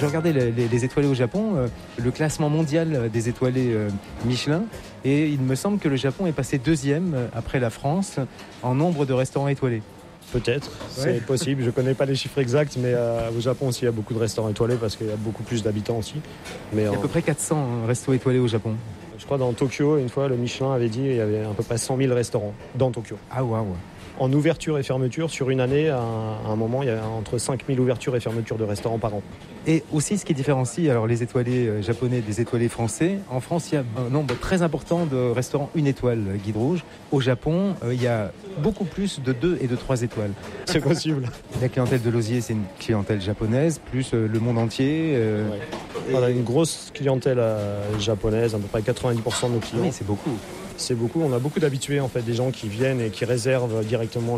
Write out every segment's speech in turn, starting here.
je regardais les étoilés au Japon, le classement mondial des étoilés Michelin, et il me semble que le Japon est passé 2e après la France en nombre de restaurants étoilés. Peut-être, c'est possible. Je ne connais pas les chiffres exacts, mais au Japon aussi, il y a beaucoup de restaurants étoilés parce qu'il y a beaucoup plus d'habitants aussi. Mais il y a à peu près 400 restos étoilés au Japon. Je crois dans Tokyo, une fois, le Michelin avait dit qu'il y avait à peu près 100 000 restaurants dans Tokyo. Ah waouh. En ouverture et fermeture, sur une année, à un moment, il y a entre 5 000 ouvertures et fermetures de restaurants par an. Et aussi, ce qui différencie alors, les étoilés japonais des étoilés français, en France, il y a un nombre très important de restaurants 1 étoile guide rouge. Au Japon, il y a beaucoup plus de 2 et de 3 étoiles. C'est possible. La clientèle de Lausier, c'est une clientèle japonaise, plus le monde entier. On a une grosse clientèle japonaise, à peu près 90% de nos clients. Oui, c'est beaucoup. C'est beaucoup. On a beaucoup d'habitués, en fait, des gens qui viennent et qui réservent directement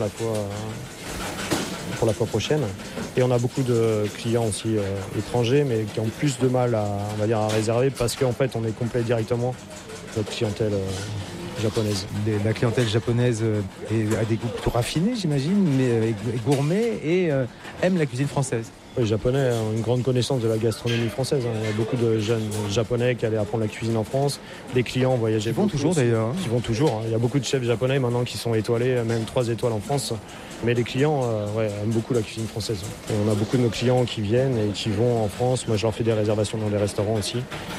pour la fois prochaine. Et on a beaucoup de clients aussi étrangers, mais qui ont plus de mal à réserver parce qu'en fait, on est complet directement notre clientèle japonaise. La clientèle japonaise a des goûts plutôt raffinés, j'imagine, mais est gourmet et aime la cuisine française. Les Japonais ont une grande connaissance de la gastronomie française. Il y a beaucoup de jeunes Japonais qui allaient apprendre la cuisine en France. Des clients voyageaient beaucoup. Qui vont toujours d'ailleurs. Qui vont toujours. Il y a beaucoup de chefs japonais maintenant qui sont étoilés, même 3 étoiles en France. Mais les clients aiment beaucoup la cuisine française. Et on a beaucoup de nos clients qui viennent et qui vont en France. Moi, je leur fais des réservations dans des restaurants aussi.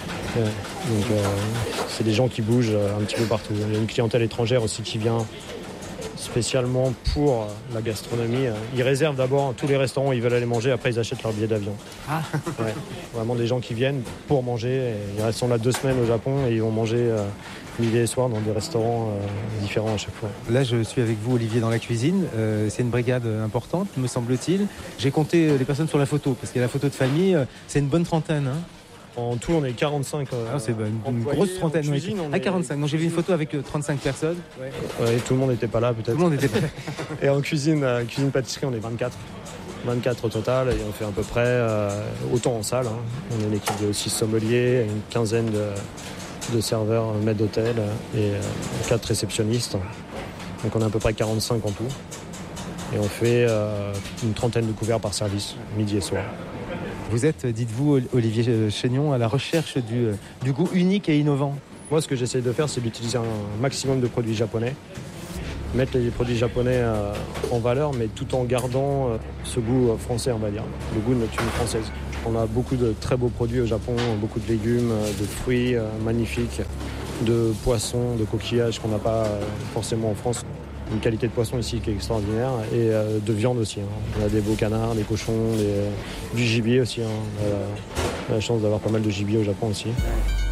Donc, c'est des gens qui bougent un petit peu partout. Il y a une clientèle étrangère aussi qui vient spécialement pour la gastronomie. Ils réservent d'abord tous les restaurants où ils veulent aller manger, après ils achètent leur billet d'avion. Ah. Ouais. Vraiment des gens qui viennent pour manger. Ils sont là 2 semaines au Japon et ils vont manger midi et soir dans des restaurants différents à chaque fois. Là, je suis avec vous, Olivier, dans la cuisine. C'est une brigade importante, me semble-t-il. J'ai compté les personnes sur la photo, parce qu'il y a la photo de famille. C'est une bonne trentaine. Hein. En tout, on est 45. C'est une grosse trentaine. Cuisine, 45. Donc j'ai vu une photo avec 35 personnes. Ouais, tout le monde n'était pas là, peut-être. Tout le monde n'était pas là. Et en cuisine-pâtisserie, on est 24. 24 au total, et on fait à peu près autant en salle. Hein. On est une équipe de 6 sommeliers, une quinzaine de serveurs, maîtres d'hôtel et 4 réceptionnistes. Donc on est à peu près 45 en tout. Et on fait une trentaine de couverts par service, midi et soir. Vous êtes, dites-vous, Olivier Chénion, à la recherche du goût unique et innovant. Moi, ce que j'essaye de faire, c'est d'utiliser un maximum de produits japonais, mettre les produits japonais en valeur, mais tout en gardant ce goût français, on va dire, le goût de notre cuisine française. On a beaucoup de très beaux produits au Japon, beaucoup de légumes, de fruits magnifiques, de poissons, de coquillages qu'on n'a pas forcément en France. Une qualité de poisson ici qui est extraordinaire et de viande aussi. Hein. On a des beaux canards, des cochons, du gibier aussi. Hein. On a la chance d'avoir pas mal de gibier au Japon aussi.